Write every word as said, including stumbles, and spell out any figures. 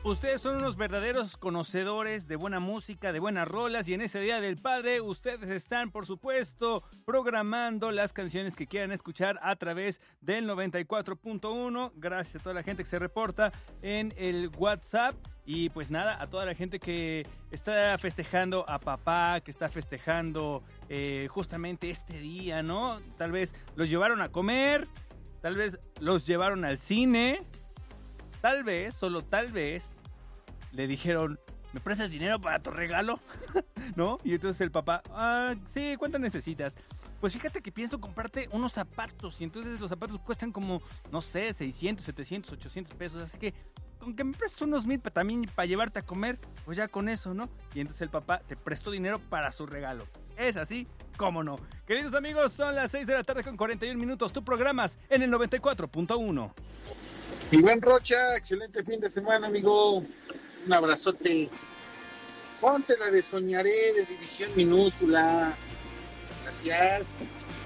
ustedes son unos verdaderos conocedores de buena música, de buenas rolas, y en ese Día del Padre ustedes están, por supuesto, programando las canciones que quieran escuchar a través del noventa y cuatro punto uno. Gracias a toda la gente que se reporta en el WhatsApp. Y pues nada, a toda la gente que está festejando a papá, que está festejando eh, justamente este día, ¿no? Tal vez los llevaron a comer, tal vez los llevaron al cine, tal vez, solo tal vez, le dijeron, ¿me prestas dinero para tu regalo? ¿No? Y entonces el papá, ah, sí, ¿cuánto necesitas? Pues fíjate que pienso comprarte unos zapatos, y entonces los zapatos cuestan como, no sé, seiscientos, setecientos, ochocientos pesos, así que con que me prestes unos mil para también para llevarte a comer, pues ya con eso, ¿no? Y entonces el papá te prestó dinero para su regalo. Es así, ¿cómo no? Queridos amigos, son las seis de la tarde con cuarenta y un minutos. Tú programas en el noventa y cuatro punto uno. Mi buen Rocha, excelente fin de semana, amigo. Un abrazote. Ponte la de Soñaré de División Minúscula. Gracias.